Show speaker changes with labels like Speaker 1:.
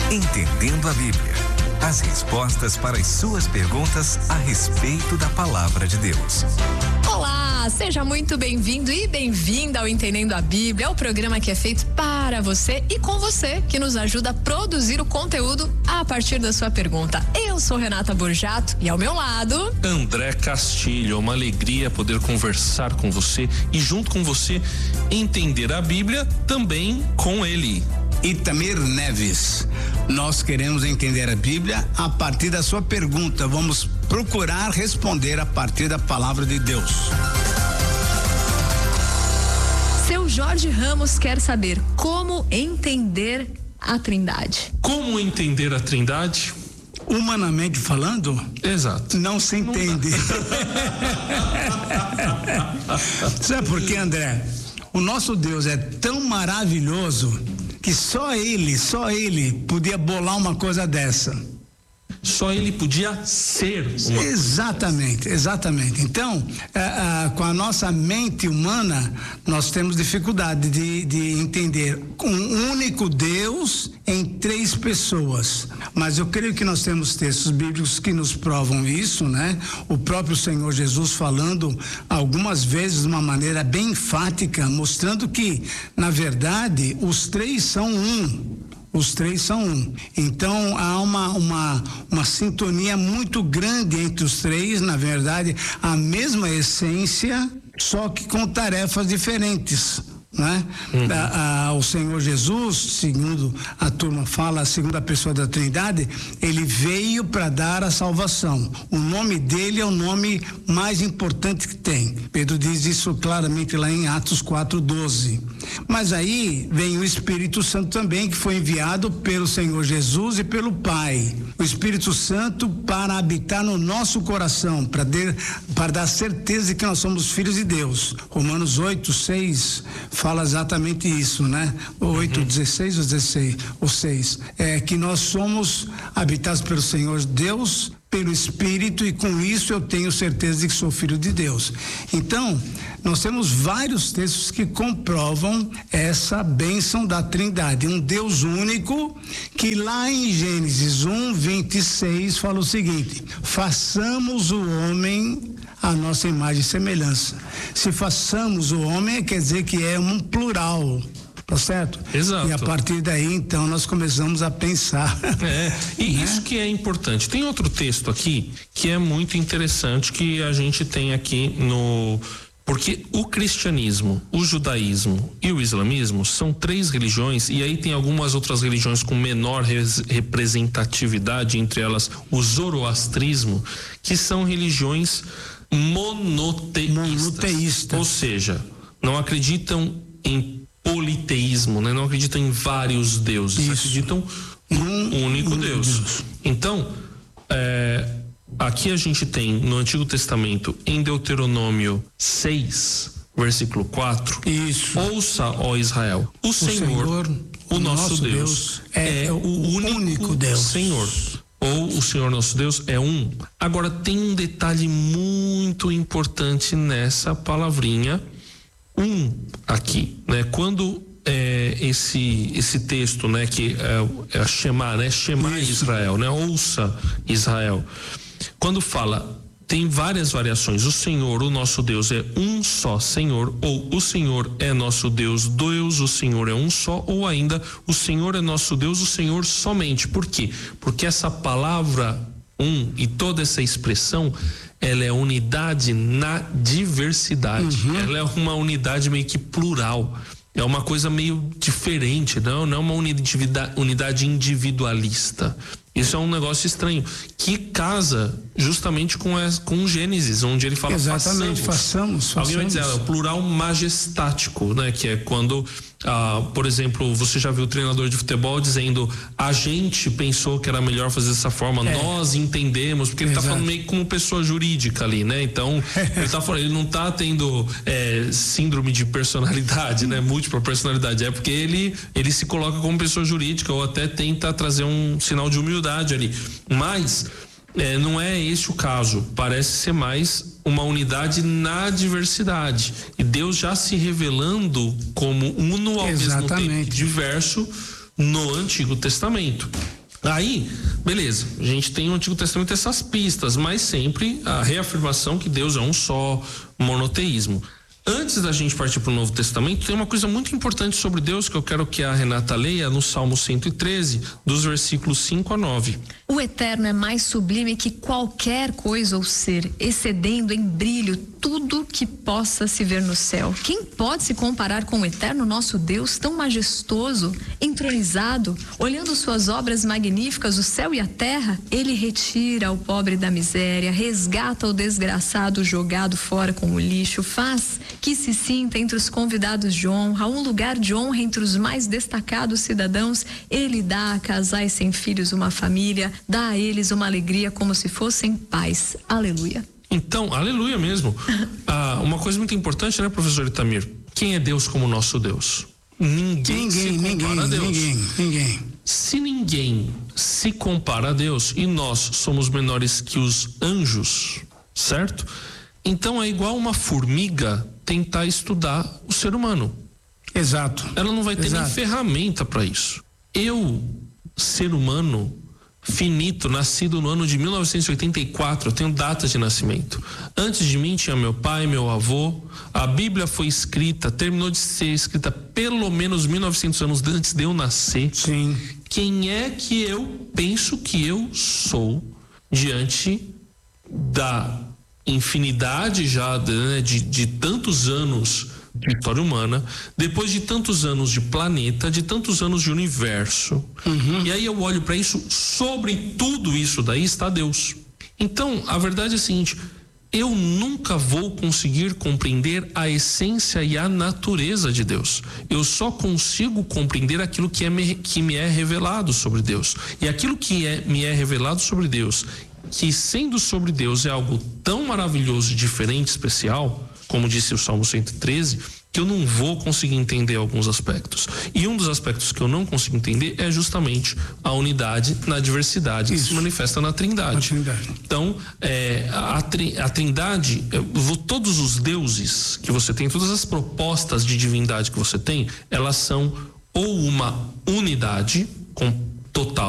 Speaker 1: Entendendo a Bíblia. As respostas para as suas perguntas a respeito da Palavra de Deus.
Speaker 2: Olá, seja muito bem-vindo e bem-vinda ao Entendendo a Bíblia, o programa que é feito para você e com você, que nos ajuda a produzir o conteúdo a partir da sua pergunta. Eu sou Renata Borjato e ao meu lado,
Speaker 3: André Castilho. É uma alegria poder conversar com você e junto com você entender a Bíblia também com ele.
Speaker 4: Itamir Neves, nós queremos entender a Bíblia a partir da sua pergunta. Vamos procurar responder a partir da palavra de Deus.
Speaker 2: Seu Jorge Ramos quer saber como entender a Trindade.
Speaker 3: Como entender a Trindade?
Speaker 4: Humanamente falando,
Speaker 3: exato,
Speaker 4: não se entende. Sabe por quê, André? O nosso Deus é tão maravilhoso que só ele podia bolar uma coisa dessa.
Speaker 3: Só ele podia ser uma
Speaker 4: Exatamente. Então, com a nossa mente humana, nós temos dificuldade de entender um único Deus em três pessoas. Mas eu creio que nós temos textos bíblicos que nos provam isso, né? O próprio Senhor Jesus falando algumas vezes de uma maneira bem enfática, mostrando que, na verdade, os três são um. Os três são um. Então há uma sintonia muito grande entre os três, na verdade, a mesma essência, só que com tarefas diferentes, né? O Senhor Jesus, segundo a turma fala, a segunda pessoa da Trindade, ele veio para dar a salvação. O nome dele é o nome mais importante que tem. Pedro diz isso claramente lá em Atos 4:12. Mas aí vem o Espírito Santo também, que foi enviado pelo Senhor Jesus e pelo Pai. O Espírito Santo para habitar no nosso coração, para dar certeza de que nós somos filhos de Deus. Romanos 8:6 fala exatamente isso, né? 8:16 ou 6. É que nós somos habitados pelo Senhor Deus, pelo Espírito, e com isso eu tenho certeza de que sou filho de Deus. Então, nós temos vários textos que comprovam essa bênção da Trindade. Um Deus único, que lá em Gênesis 1:26 fala o seguinte: façamos o homem a nossa imagem e semelhança. Se façamos o homem, quer dizer que é um plural. Tá certo?
Speaker 3: Exato.
Speaker 4: E a partir daí, então, nós começamos a pensar.
Speaker 3: E isso que é importante. Tem outro texto aqui que é muito interessante, que a gente tem aqui porque o cristianismo, o judaísmo e o islamismo são três religiões, e aí tem algumas outras religiões com menor representatividade, entre elas o zoroastrismo, que são religiões monoteístas. Ou seja, não acreditam em politeísmo, né? Não acreditam em vários deuses, acreditam num único Deus. Então, aqui a gente tem no Antigo Testamento, em Deuteronômio 6, versículo 4,
Speaker 4: isso.
Speaker 3: Ouça, ó Israel, o Senhor, o nosso Deus, é o único Deus. Senhor. Ou o Senhor nosso Deus é um. Agora, tem um detalhe muito importante nessa palavrinha aqui, né? Quando esse texto, né, que é a Shema, né? Shema Israel, né? Ouça Israel. Quando fala, tem várias variações. O Senhor, o nosso Deus, é um só Senhor, ou o Senhor é nosso Deus, o Senhor é um só, ou ainda o Senhor é nosso Deus, o Senhor somente. Por quê? Porque essa palavra e toda essa expressão, ela é unidade na diversidade. Ela é uma unidade meio que plural. É uma coisa meio diferente, não é uma unidade individualista. Isso é um negócio estranho, que casa justamente com Gênesis, onde ele fala
Speaker 4: exatamente, façamos.
Speaker 3: Alguém vai dizer, é o plural majestático, né? Que é quando, por exemplo, você já viu o treinador de futebol dizendo, a gente pensou que era melhor fazer dessa forma, nós entendemos, porque ele tá falando meio como pessoa jurídica ali, né? Então, ele tá falando, ele não tá tendo síndrome de personalidade, né? Múltipla personalidade, é porque ele se coloca como pessoa jurídica, ou até tenta trazer um sinal de humildade ali, mas não é esse o caso, parece ser mais uma unidade na diversidade, e Deus já se revelando como uno ao mesmo tempo diverso no Antigo Testamento. Aí, beleza, a gente tem no Antigo Testamento essas pistas, mas sempre a reafirmação que Deus é um só, monoteísmo. Antes da gente partir para o Novo Testamento, tem uma coisa muito importante sobre Deus que eu quero que a Renata leia no Salmo 113, dos versículos 5 a 9.
Speaker 2: O Eterno é mais sublime que qualquer coisa ou ser, excedendo em brilho tudo que possa se ver no céu. Quem pode se comparar com o Eterno, nosso Deus, tão majestoso, entronizado, olhando suas obras magníficas, o céu e a terra? Ele retira o pobre da miséria, resgata o desgraçado jogado fora com o lixo, faz que se sinta entre os convidados de honra, um lugar de honra entre os mais destacados cidadãos. Ele dá a casais sem filhos uma família, dá a eles uma alegria como se fossem pais. Aleluia.
Speaker 3: Então, aleluia mesmo. Uma coisa muito importante, né, professor Itamir? Quem é Deus como nosso Deus? Ninguém se compara a Deus.
Speaker 4: Ninguém.
Speaker 3: Se ninguém se compara a Deus e nós somos menores que os anjos, certo? Então é igual uma formiga tentar estudar o ser humano.
Speaker 4: Exato.
Speaker 3: Ela não vai ter nem ferramenta para isso. Eu, ser humano finito, nascido no ano de 1984, eu tenho data de nascimento. Antes de mim tinha meu pai, meu avô. A Bíblia foi escrita, terminou de ser escrita pelo menos 1900 anos antes de eu nascer.
Speaker 4: Sim.
Speaker 3: Quem é que eu penso que eu sou diante da infinidade já, né, de tantos anos de história humana, depois de tantos anos de planeta, de tantos anos de universo. E aí eu olho para isso, sobre tudo isso daí está Deus. Então, a verdade é a seguinte: eu nunca vou conseguir compreender a essência e a natureza de Deus. Eu só consigo compreender aquilo que me é revelado sobre Deus. E aquilo que me é revelado sobre Deus, que sendo sobre Deus é algo tão maravilhoso, diferente, especial, como disse o Salmo 113, que eu não vou conseguir entender alguns aspectos. E um dos aspectos que eu não consigo entender é justamente a unidade na diversidade que se manifesta na Trindade. Então, a Trindade, todos os deuses que você tem, todas as propostas de divindade que você tem, elas são ou uma unidade total,